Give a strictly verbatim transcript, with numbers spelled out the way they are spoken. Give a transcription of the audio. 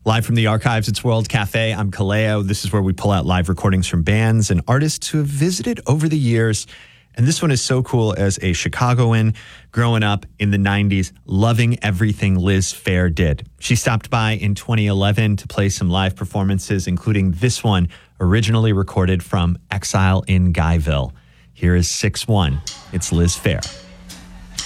Live from the archives, it's World Cafe. I'm Kaleo. This is where we pull out live recordings from bands and artists who have visited over the years. And this one is so cool as a Chicagoan growing up in the nineties, loving everything Liz Phair did. She stopped by in twenty eleven to play some live performances, including this one, originally recorded from Exile in Guyville. Here is six one. It's Liz Phair.